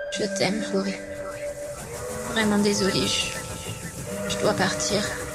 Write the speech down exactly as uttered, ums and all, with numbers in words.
Je t'aime, Laurie. Vraiment désolée, je... je dois partir.